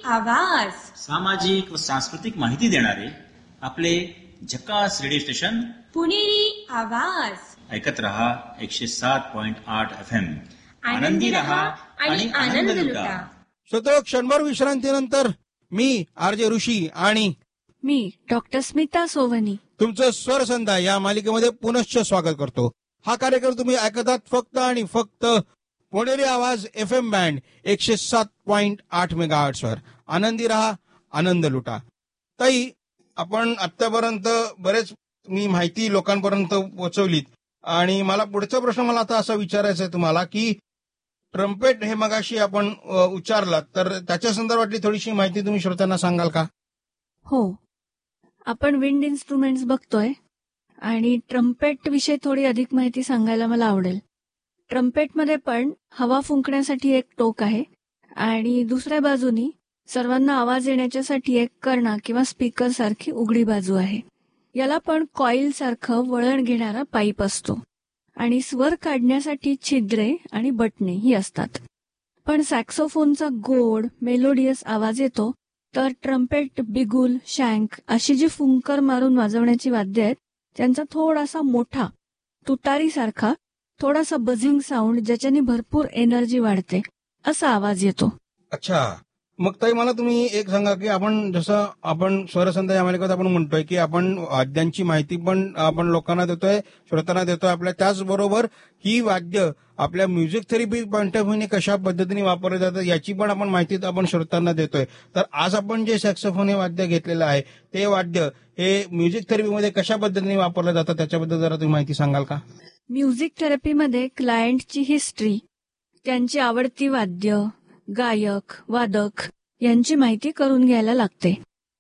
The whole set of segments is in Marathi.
आवाज सामाजिक व सांस्कृतिक माहिती देणारे आपले झकास रेडिओ स्टेशन पुणेरी आवाज. ऐकत रहा 107.8 FM. आनंदी रहा आणि आनंद लुटा. श्रोतो, क्षणभर विश्रांतीनंतर मी आरजे ऋषी आणि मी डॉक्टर स्मिता सोवनी तुमचं स्वरसंधा या मालिकेमध्ये पुनश्च स्वागत करतो. हा कार्यक्रम तुम्ही ऐकतात फक्त आणि फक्त पुणेरी आवाज FM बँड 107.8 मेगाहर्ट्झ वर. आनंदी रहा, आनंद लुटा. ताई, आपण आतापर्यंत बरेच मी माहिती लोकांपर्यंत पोहोचवलीत आणि मला पुढचा प्रश्न मला आता असा विचारायचा आहे तुम्हाला की ट्रम्पेट हे मगाशी आपण उच्चारलात, तर त्याच्या संदर्भातली थोडीशी माहिती तुम्ही श्रोत्यांना सांगाल का? हो, आपण विंड इन्स्ट्रुमेंट्स बघतोय आणि ट्रम्पेट विषयी थोडी अधिक माहिती सांगायला मला आवडेल. ट्रम्पेटमध्ये पण हवा फुंकण्यासाठी एक टोक आहे आणि दुसऱ्या बाजूनी सर्वांना आवाज येण्याच्यासाठी एक कर्णा किंवा स्पीकर सारखी उघडी बाजू आहे. याला पण कॉईल सारखं वळण घेणारा पाईप असतो आणि स्वर काढण्यासाठी छिद्रे आणि बटणे ही असतात. पण सॅक्सोफोनचा गोड मेलोडियस आवाज येतो, तर ट्रम्पेट, बिगुल, शँक अशी जी फुंकर मारून वाजवण्याची वाद्य आहेत त्यांचा थोडासा मोठा तुतारीसारखा थोडासा बझिंग साऊंड ज्याच्याने भरपूर एनर्जी वाढते असा आवाज येतो. अच्छा, मग ताई मला तुम्ही एक सांगा की आपण स्वरसंधा या मालिकेत आपण म्हणतोय की आपण वाद्यांची माहिती पण आपण लोकांना देतोय, श्रोत्यांना देतोय आपल्या, त्याचबरोबर ही वाद्य आपल्या म्युझिक थेरपी पॉइंट ऑफ व्ह्यूने कशा पद्धतीने वापरले जातात याची पण आपण माहिती आपण श्रोत्यांना देतोय. तर आज आपण जे सॅक्सोफोन हे वाद्य घेतलेलं आहे ते वाद्य हे म्युझिक थेरपीमध्ये कशा पद्धतीने वापरलं जातं त्याच्याबद्दल जरा तुम्ही माहिती सांगाल का? म्युझिक थेरपीमध्ये क्लायंटची हिस्ट्री, त्यांची आवडती वाद्य, गायक, वादक यांची माहिती करून घ्यायला लागते.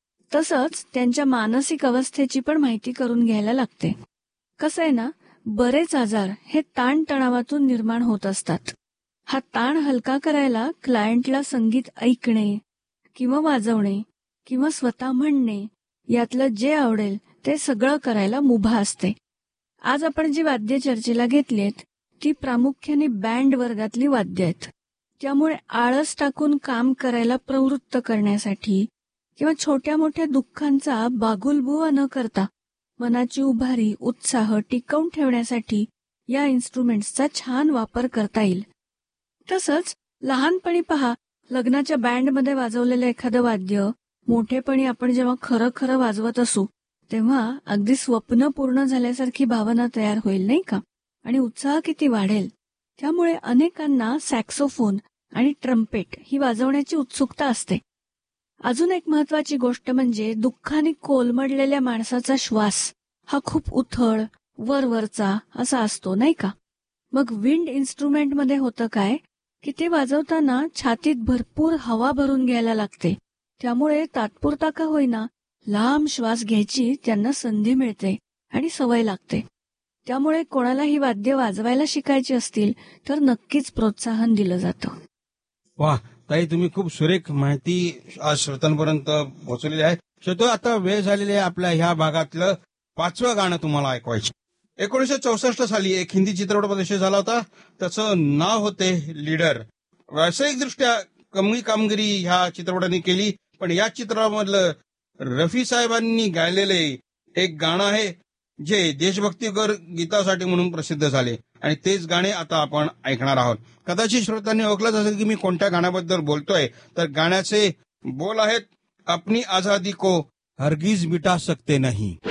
तसंच त्यांच्या मानसिक अवस्थेची पण माहिती करून घ्यायला लागते. कसं आहे ना, बरेच आजार हे ताणतणावातून निर्माण होत असतात. हा ताण हलका करायला क्लायंटला संगीत ऐकणे किंवा वाजवणे किंवा स्वतः म्हणणे यातलं जे आवडेल ते सगळं करायला मुभा असते. आज आपण जी वाद्य चर्चेला घेतलीत ती प्रामुख्याने बँड वर्गातली वाद्य आहेत. त्यामुळे आळस टाकून काम करायला प्रवृत्त करण्यासाठी किंवा छोट्या मोठ्या दुःखांचा बागुलबुवा न करता मनाची उभारी, उत्साह टिकवून ठेवण्यासाठी या इन्स्ट्रुमेंट्सचा छान वापर करता येईल. तसंच लहानपणी पहा, लग्नाच्या बँडमध्ये वाजवलेलं एखादं वाद्य मोठेपणी आपण जेव्हा खरं खरं वाजवत असू तेव्हा अगदी स्वप्न पूर्ण झाल्यासारखी भावना तयार होईल, नाही का? आणि उत्साह किती वाढेल. त्यामुळे अनेकांना सॅक्सोफोन आणि ट्रम्पेट ही वाजवण्याची उत्सुकता असते. अजून एक महत्वाची गोष्ट म्हणजे दुःखाने कोलमडलेल्या माणसाचा श्वास हा खूप उथळ, वरवरचा असा असतो, नाही का? मग विंड इन्स्ट्रुमेंटमध्ये होतं काय की ते वाजवताना छातीत भरपूर हवा भरून घ्यायला लागते. त्यामुळे तात्पुरता का होईना लांब श्वास घ्यायची त्यांना संधी मिळते आणि सवय लागते. त्यामुळे कोणाला ही वाद्य वाजवायला शिकायची असतील तर नक्कीच प्रोत्साहन दिलं जातं. वा ताई, तुम्ही खूप सुरेख माहिती आज श्रोत्यांपर्यंत पोहोचवलेली आहे. श्रोतो, आता वेळ झालेली आहे आपल्या ह्या भागातलं 5वं गाणं तुम्हाला ऐकवायचं. 1964 साली एक हिंदी चित्रपट प्रदर्शित झाला होता. त्याचं नाव होते लीडर. व्यावसायिकदृष्ट्या कमी कामगिरी ह्या चित्रपटाने केली, पण या चित्रपटामधलं रफी साहेबांनी गायलेले एक गाणं आहे जे देशभक्तीपर गीतासाठी म्हणून प्रसिद्ध झाले आणि तेच गाणे आता आपण ऐकणार आहोत. कदाचित श्रोत्यांनी ओळखलंच असेल की मी कोणत्या गाण्याबद्दल बोलतोय. तर गाण्याचे बोल आहेत, अपनी आजादी को हरगिज मिटा सकते नहीं.